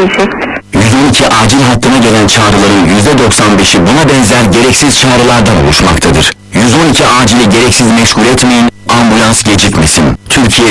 teşekkür. 112 acil hattına gelen çağrıların %95'i buna benzer gereksiz çağrılardan oluşmaktadır. 112 acili gereksiz meşgul etmeyin, ambulans gecikmesin. Türkiye